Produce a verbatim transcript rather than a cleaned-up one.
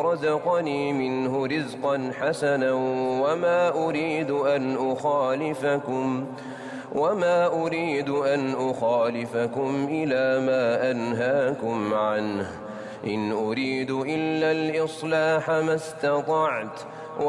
رزقني منه رزقا حسنا وما أريد أن أخالفكم وما أريد أن أخالفكم إلى ما أنهاكم عنه إن أريد إلا الإصلاح ما استطعت